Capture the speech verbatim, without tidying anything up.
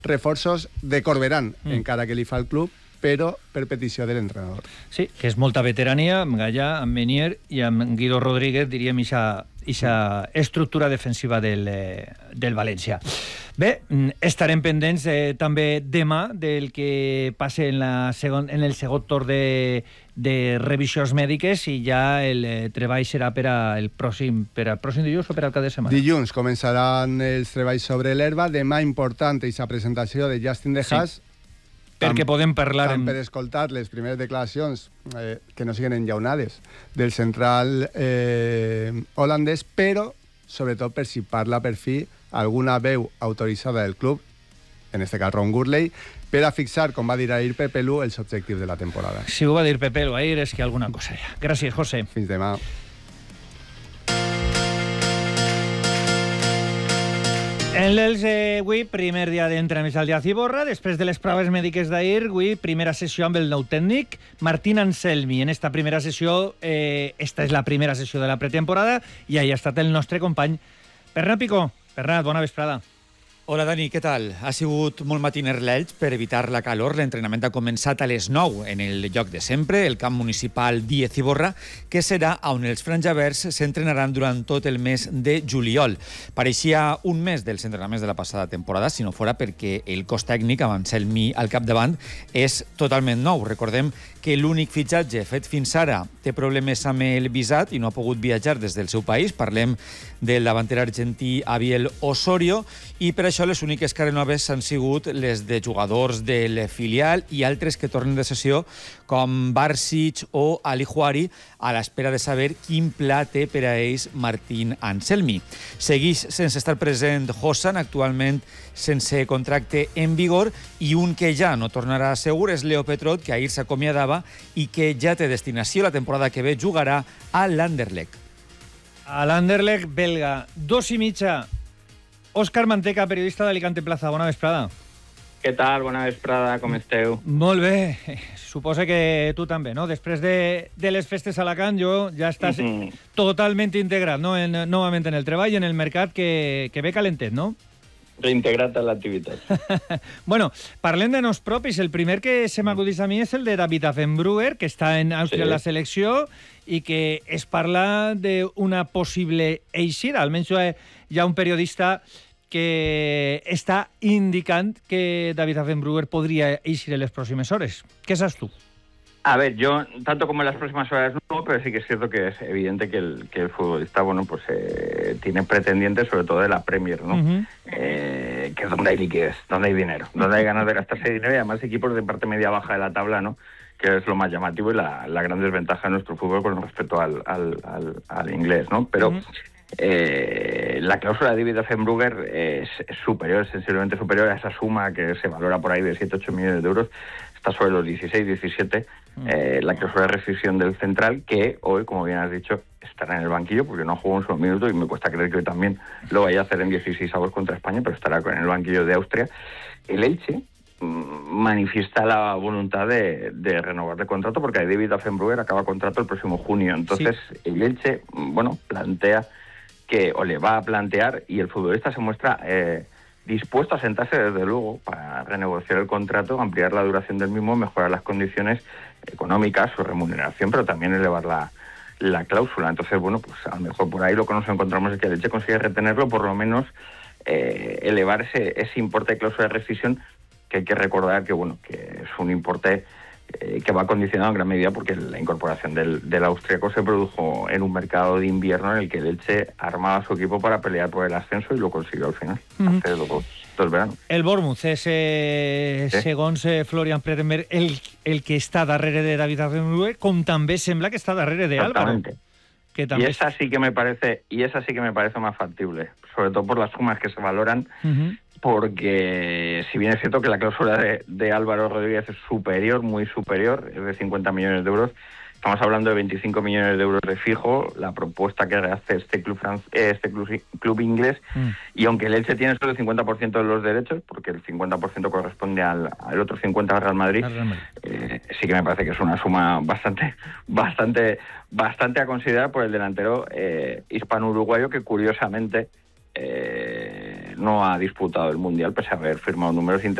reforços de Corberán, Mm. encara que li fa el club, però per petició de l'entrenador. Sí, que és molta veterania, amb Gallà, amb Menier i amb Guido Rodríguez, diríem, ixa, ixa estructura defensiva del, eh, del València. Bé, estarem pendents eh, també demà del que passe en, la segon, en el segon torn de, de revisions mèdiques i ja el eh, treball serà per, a el pròxim, per al pròxim dilluns o per al cap de setmana. Dilluns començaran els treballs sobre l'herba. Demà important aquesta presentació de Justin De Haas. Sí. Perquè podem parlar... Tant en... per escoltar les primeres declaracions, eh, que no siguin enllaunades, del central eh, holandès, però sobretot per si parla per fi alguna veu autoritzada del club, en este cas Ron Gurley, per a fixar, com va dir ahir Pepe Lu, els objectius de la temporada. Si ho va dir Pepe Lu ahir és que alguna cosa hi ha. Gràcies, José. Fins demà. En l'Elche, avui, primer dia d'entrenaments al Díaz Iborra, després de les proves mèdiques d'ahir, avui, primera sessió amb el nou tècnic, Martín Anselmi. En esta primera sessió, eh, esta és la primera sessió de la pretemporada, i ahí ha estat el nostre company Bernat Picó. Bernat, bona vesprada. Hola, Dani, què tal? Ha sigut molt matiner l'Elx per evitar la calor. L'entrenament ha començat a les nou en el lloc de sempre, el camp municipal Díez Iborra, que serà on els franjaverds s'entrenaran durant tot el mes de juliol. Pareixia un mes dels entrenaments de la passada temporada, si no fora perquè el cos tècnic, amb Anselmi al capdavant, és totalment nou. Recordem que l'únic fitxatge fet fins ara té problemes amb el visat i no ha pogut viatjar des del seu país. Parlem del davanter argentí Abiel Osorio, i per això les úniques cares noves han sigut les de jugadors del filial i altres que tornen de sessió, com Barsic o Ali Juari, a l'espera de saber quin pla té per a ells Martín Anselmi. Segueix sense estar present Hossan, actualment sense contracte en vigor, i un que ja no tornarà segur és Leo Petrot, que ahir s'acomiadava i que ja té destinació. La temporada que ve jugarà a l'Anderlecht. A l'Anderlecht belga, dos i mitja. Òscar Manteca, periodista d'Alicante Plaza. Bona vesprada. Què tal? Bona vesprada, com esteu? Molt bé. Suposa que tu també, no? Després de, de les festes a Alacant, jo ja estàs mm-hmm. totalment integrat, no? En, novament en el treball i en el mercat, que, que ve calentet, no? Reintegrat a l'activitat. Bueno, parlem de nos propis. El primer que se m'acudís a mi és el de David Affenbrugger, que està en Àustria sí. en la selecció, i que es parla d'una possible eixida. Almenys hi ha un periodista que està indicant que David Affenbrugger podria eixir en les pròximes hores. ¿Qué saps tú? A ver, yo, tanto como en las próximas horas no, pero sí que es cierto que es evidente que el, que el futbolista, bueno, pues eh, tiene pretendientes, sobre todo de la Premier, ¿no? Uh-huh. Eh, que es donde hay liquidez, donde hay dinero, donde hay ganas de gastarse dinero, y además equipos de parte media-baja de la tabla, ¿no? Que es lo más llamativo y la, la gran desventaja de nuestro fútbol con respecto al, al, al, al inglés, ¿no? Pero uh-huh. eh, la cláusula de David Affenbrugger es, es superior, es sensiblemente superior a esa suma que se valora por ahí de siete ocho millones de euros. Está sobre los dieciséis diecisiete, eh, la cláusula de rescisión del central, que hoy, como bien has dicho, estará en el banquillo porque no jugó un solo minuto, y me cuesta creer que hoy también lo vaya a hacer en dieciséis avos contra España, pero estará en el banquillo de Austria. El Elche manifiesta la voluntad de, de renovar el contrato, porque David Affenbrugger acaba contrato el próximo junio. Entonces, sí. el Elche, bueno, plantea que, o le va a plantear, y el futbolista se muestra eh, dispuesto a sentarse, desde luego, para renegociar el contrato, ampliar la duración del mismo, mejorar las condiciones económicas, su remuneración, pero también elevar la, la cláusula. Entonces, bueno, pues a lo mejor por ahí lo que nos encontramos es que el Elche consigue retenerlo, por lo menos eh, elevar ese, ese importe de cláusula de rescisión, que hay que recordar que, bueno, que es un importe eh, que va condicionado en gran medida porque la incorporación del, del austríaco se produjo en un mercado de invierno en el que el Elche armaba a su equipo para pelear por el ascenso, y lo consiguió al final, mm-hmm. hace lo, todo el verano. El Bournemouth és, eh, sí. segons eh, Florian Plettenberg, el, el que està darrere de David Affenbrugger, com també sembla que està darrere de Álvaro. Que y esa sí que me parece, y esa sí que me parece más factible, sobre todo por las sumas que se valoran. Uh-huh. Porque si bien es cierto que la cláusula de, de Álvaro Rodríguez es superior, muy superior, es de cincuenta millones de euros, estamos hablando de veinticinco millones de euros de fijo, la propuesta que hace este club france, este club, club inglés, mm. y aunque el Elche tiene solo el cincuenta por ciento de los derechos, porque el cincuenta por ciento corresponde al, al otro cincuenta por ciento al Real Madrid, Real Madrid. Eh, sí que me parece que es una suma bastante bastante, bastante a considerar por el delantero eh, hispano-uruguayo, que curiosamente... Eh, no ha disputado el Mundial pese a haber firmado números interesantes.